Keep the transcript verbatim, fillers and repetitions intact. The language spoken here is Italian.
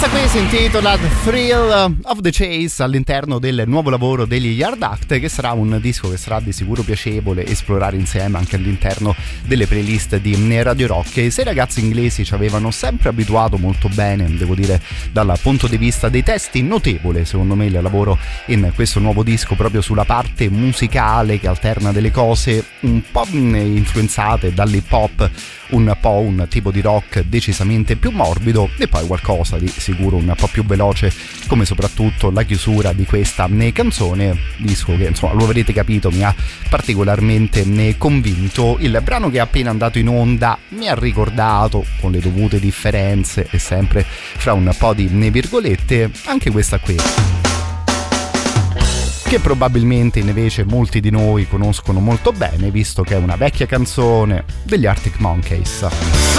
Questa qui si intitola The Thrill of the Chase all'interno del nuovo lavoro degli Yard Act, che sarà un disco che sarà di sicuro piacevole esplorare insieme anche all'interno delle playlist di Radio Rock. E se i ragazzi inglesi ci avevano sempre abituato molto bene, devo dire, dal punto di vista dei testi, notevole secondo me il lavoro in questo nuovo disco proprio sulla parte musicale, che alterna delle cose un po' influenzate dall'hip hop, un po' un tipo di rock decisamente più morbido e poi qualcosa di sicuro un po' più veloce, come soprattutto la chiusura di questa canzone. Disco che, insomma, lo avrete capito, mi ha particolarmente convinto. Il brano che è appena andato in onda mi ha ricordato, con le dovute differenze e sempre fra un po' di virgolette, anche questa qui, che probabilmente invece molti di noi conoscono molto bene, visto che è una vecchia canzone degli Arctic Monkeys.